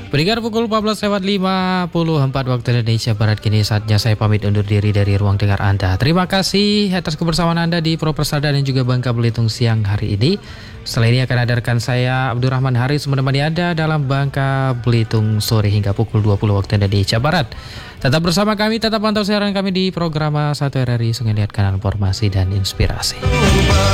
Pendengar pukul 14.54 waktu Indonesia Barat, kini saatnya saya pamit undur diri dari ruang dengar Anda. Terima kasih atas kebersamaan Anda di Pro Persada dan juga Bangka Belitung siang hari ini. Setelah ini akan hadirkan saya Abdurrahman Haris menemani Anda dalam Bangka Belitung sore hingga pukul 20 waktu Indonesia Barat. Tetap bersama kami, tetap pantau siaran kami di program 1 RRI Sungai Liat, Kanal Informasi dan Inspirasi.